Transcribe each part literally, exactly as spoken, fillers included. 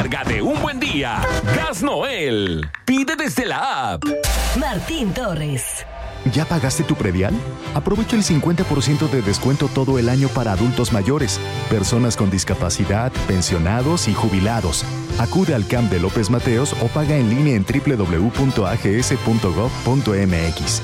recarga de un buen día. Gas Noel. Pide desde la app. Martín Torres. ¿Ya pagaste tu predial? Aprovecha el cincuenta por ciento de descuento todo el año para adultos mayores, personas con discapacidad, pensionados y jubilados. Acude al C A M de López Mateos o paga en línea en doble u doble u doble u punto a g s punto gov punto m x.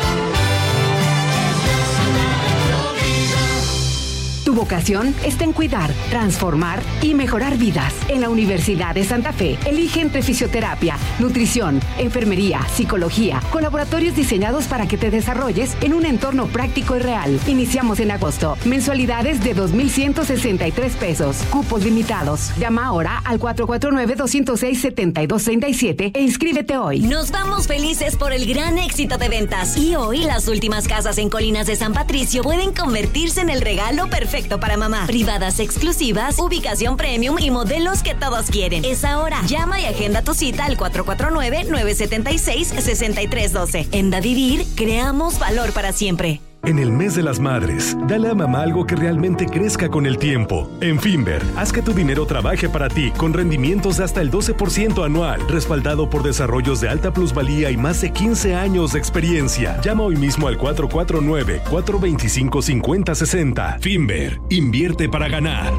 Tu vocación está en cuidar, transformar y mejorar vidas. En la Universidad de Santa Fe, elige entre fisioterapia, nutrición, enfermería, psicología, con laboratorios diseñados para que te desarrolles en un entorno práctico y real. Iniciamos en agosto. Mensualidades de dos mil ciento sesenta y tres pesos. Cupos limitados. Llama ahora al cuatro cuatro nueve, dos cero seis, siete dos tres siete e inscríbete hoy. Nos vamos felices por el gran éxito de ventas. Y hoy las últimas casas en Colinas de San Patricio pueden convertirse en el regalo perfecto para mamá. Privadas exclusivas, ubicación premium y modelos que todos quieren. Es ahora. Llama y agenda tu cita al cuatro cuatro nueve, nueve siete seis, seis tres uno dos. En Da Vivir, creamos valor para siempre. En el mes de las madres, dale a mamá algo que realmente crezca con el tiempo. En Finver, haz que tu dinero trabaje para ti con rendimientos de hasta el doce por ciento anual, respaldado por desarrollos de alta plusvalía y más de quince años de experiencia. Llama hoy mismo al cuatro cuatro nueve, cuatro dos cinco, cinco cero seis cero. Finver, invierte para ganar.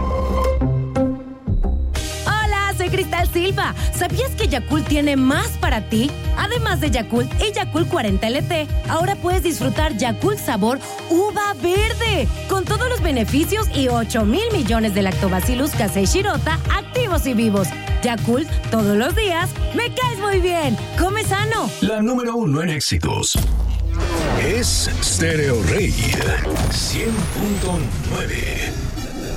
Cristal Silva, ¿sabías que Yakult tiene más para ti? Además de Yakult y Yakult cuarenta L T, ahora puedes disfrutar Yakult sabor uva verde, con todos los beneficios y ocho mil millones de lactobacillus casei shirota activos y vivos. Yakult, todos los días, me caes muy bien. Come sano. La número uno en éxitos es Stereo Rey cien punto nueve.